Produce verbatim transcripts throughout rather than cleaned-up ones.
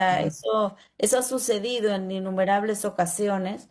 Ujú. Eso, eso ha sucedido en innumerables ocasiones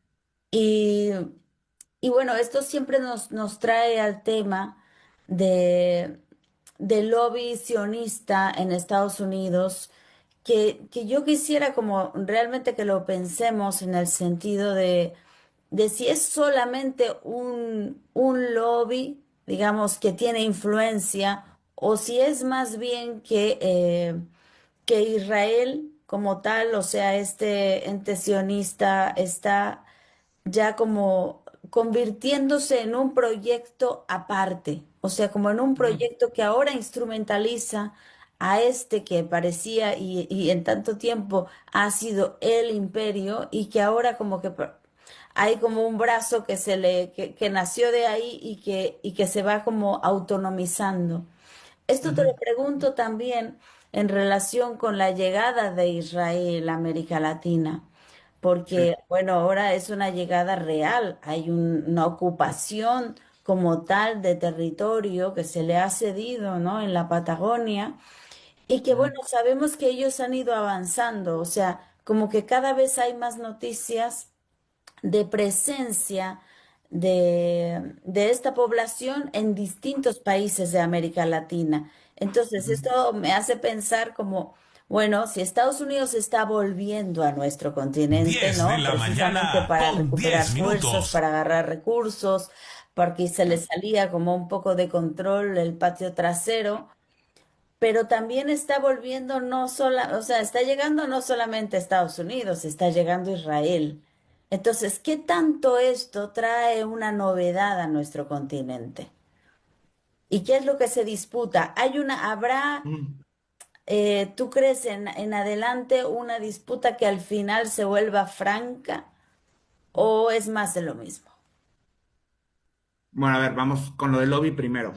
y, y bueno, esto siempre nos, nos trae al tema de, del lobby sionista en Estados Unidos, que, que yo quisiera como realmente que lo pensemos en el sentido de, de si es solamente un, un lobby, digamos, que tiene influencia, o si es más bien que... eh, que Israel como tal, o sea, este ente sionista está ya como convirtiéndose en un proyecto aparte, o sea, como en un Ujú. proyecto que ahora instrumentaliza a este que parecía y, y en tanto tiempo ha sido el imperio y que ahora como que pa- hay como un brazo que se le que, que nació de ahí y que y que se va como autonomizando. Esto te Ujú. lo pregunto también en relación con la llegada de Israel a América Latina, Sí. porque, bueno, ahora es una llegada real, hay un- una ocupación como tal de territorio que se le ha cedido, ¿no? En la Patagonia, y que, Ujú. bueno, sabemos que ellos han ido avanzando, o sea, como que cada vez hay más noticias de presencia de, de esta población en distintos países de América Latina. Entonces, Ujú. esto me hace pensar como, bueno, si Estados Unidos está volviendo a nuestro continente, diez de ¿no? la Precisamente mañana para con recuperar diez fuerzas, minutos. para agarrar recursos, porque se le salía como un poco de control el patio trasero, pero también está volviendo no sola, o sea, está llegando no solamente a Estados Unidos, está llegando a Israel. Entonces, ¿qué tanto esto trae una novedad a nuestro continente? ¿Y qué es lo que se disputa? Hay una, habrá, Ujú. eh, ¿tú crees en, en adelante una disputa que al final se vuelva franca o es más de lo mismo? Bueno, a ver, vamos con lo del lobby primero.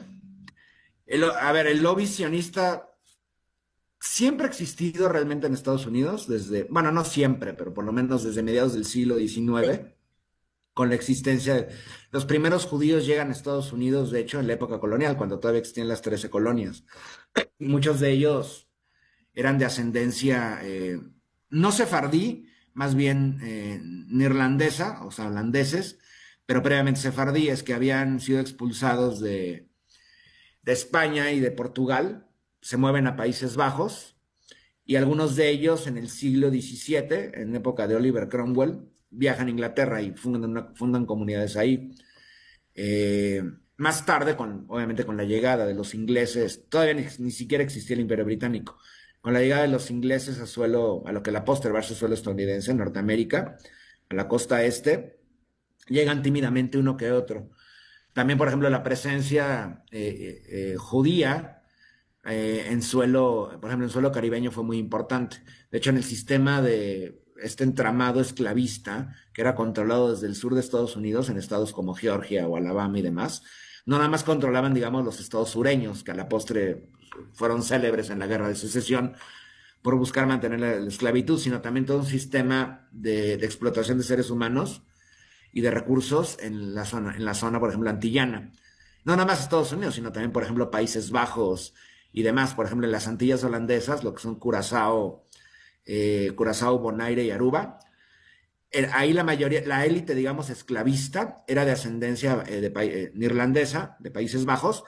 El lo- a ver, el lobby sionista siempre ha existido realmente en Estados Unidos, desde, bueno, no siempre, pero por lo menos desde mediados del siglo Sí. diecinueve, con la existencia de... Los primeros judíos llegan a Estados Unidos, de hecho, en la época colonial, cuando todavía existían las trece colonias. Muchos de ellos eran de ascendencia eh, no sefardí, más bien eh, neerlandesa, o sea, holandeses, pero previamente sefardíes que habían sido expulsados de, de España y de Portugal, se mueven a Países Bajos y algunos de ellos en el siglo diecisiete, en época de Oliver Cromwell, viajan a Inglaterra y fundan, una- fundan comunidades ahí. Eh, Más tarde, con, obviamente con la llegada de los ingleses, todavía ni, ni siquiera existía el Imperio Británico, con la llegada de los ingleses a suelo, a lo que la postre va a ser suelo estadounidense, Norteamérica, a la costa este, llegan tímidamente uno que otro. También, por ejemplo, la presencia eh, eh, eh, judía eh, en suelo, por ejemplo, en suelo caribeño fue muy importante. De hecho, en el sistema de este entramado esclavista, que era controlado desde el sur de Estados Unidos, en estados como Georgia o Alabama y demás, no nada más controlaban, digamos, los estados sureños, que a la postre fueron célebres en la guerra de secesión por buscar mantener la, la esclavitud, sino también todo un sistema de, de explotación de seres humanos y de recursos en la zona, en la zona, por ejemplo, antillana. No nada más Estados Unidos, sino también, por ejemplo, Países Bajos y demás. Por ejemplo, en las Antillas holandesas, lo que son Curazao, eh, Curazao, Bonaire y Aruba. Eh, ahí la mayoría, la élite, digamos, esclavista, era de ascendencia eh, de, eh, neerlandesa, de Países Bajos,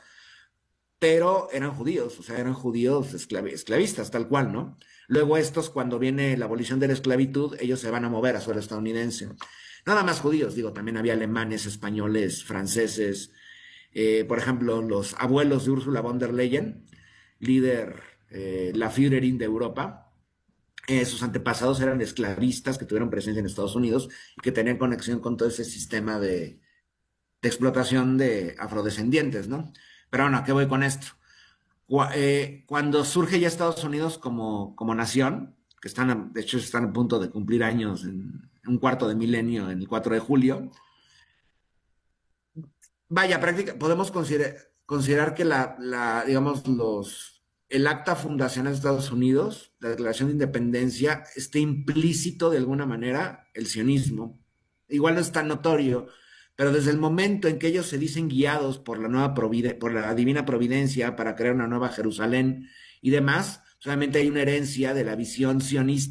pero eran judíos, o sea, eran judíos esclav esclavistas, tal cual, ¿no? Luego estos, cuando viene la abolición de la esclavitud, ellos se van a mover a suelo estadounidense. Nada más judíos, digo, también había alemanes, españoles, franceses, eh, por ejemplo, los abuelos de Ursula von der Leyen, líder, eh, la Führerin de Europa, eh, sus antepasados eran esclavistas que tuvieron presencia en Estados Unidos y que tenían conexión con todo ese sistema de, de explotación de afrodescendientes, ¿no? Pero bueno, ¿a qué voy con esto? Eh, cuando surge ya Estados Unidos como, como nación, que están, a- de hecho, están a punto de cumplir años en un cuarto de milenio, en el cuatro de julio, vaya, práctica, podemos considerar, considerar que la, la, digamos, los, el acta fundacional de Estados Unidos, la Declaración de Independencia, esté implícito de alguna manera el sionismo. Igual no es tan notorio, pero desde el momento en que ellos se dicen guiados por la nueva provide por la divina providencia para crear una nueva Jerusalén y demás, Solamente hay una herencia de la visión sionista